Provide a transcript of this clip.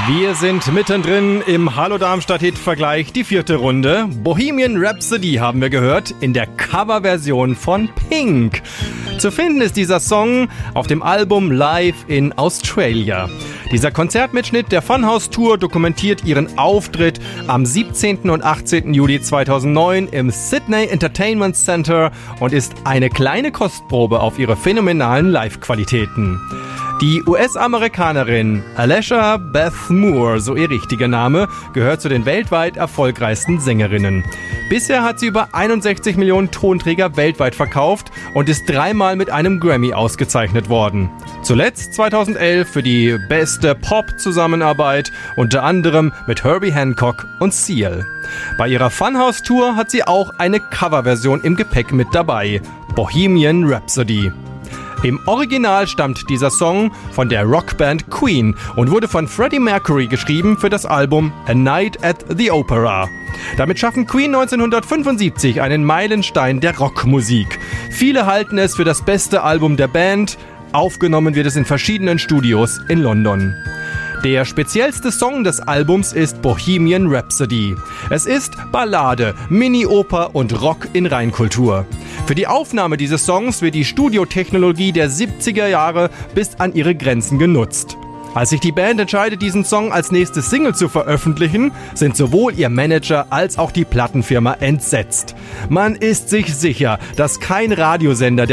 Wir sind mittendrin im Hallo Darmstadt-Hit-Vergleich, die 4. Runde. Bohemian Rhapsody haben wir gehört in der Coverversion von Pink. Zu finden ist dieser Song auf dem Album Live in Australia. Dieser Konzertmitschnitt der Funhouse Tour dokumentiert ihren Auftritt am 17. und 18. Juli 2009 im Sydney Entertainment Center und ist eine kleine Kostprobe auf ihre phänomenalen Live-Qualitäten. Die US-Amerikanerin Alesha Beth Moore, so ihr richtiger Name, gehört zu den weltweit erfolgreichsten Sängerinnen. Bisher hat sie über 61 Millionen Tonträger weltweit verkauft und ist 3-mal mit einem Grammy ausgezeichnet worden. Zuletzt 2011 für die beste Pop-Zusammenarbeit, unter anderem mit Herbie Hancock und Seal. Bei ihrer Funhouse-Tour hat sie auch eine Coverversion im Gepäck mit dabei, Bohemian Rhapsody. Im Original stammt dieser Song von der Rockband Queen und wurde von Freddie Mercury geschrieben für das Album A Night at the Opera. Damit schaffen Queen 1975 einen Meilenstein der Rockmusik. Viele halten es für das beste Album der Band. Aufgenommen wird es in verschiedenen Studios in London. Der speziellste Song des Albums ist Bohemian Rhapsody. Es ist Ballade, Mini-Oper und Rock in Reinkultur. Für die Aufnahme dieses Songs wird die Studiotechnologie der 70er Jahre bis an ihre Grenzen genutzt. Als sich die Band entscheidet, diesen Song als nächste Single zu veröffentlichen, sind sowohl ihr Manager als auch die Plattenfirma entsetzt. Man ist sich sicher, dass kein Radiosender